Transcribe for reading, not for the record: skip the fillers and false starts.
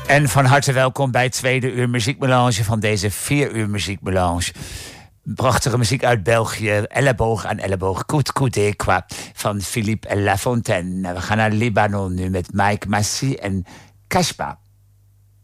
En van harte welkom bij het tweede uur muziekmelange van deze 4 uur muziekmelange. Prachtige muziek uit België, elleboog aan elleboog, Coup de Quoi van Philippe Lafontaine. We gaan naar Libanon nu met Mike Massy en Kashba.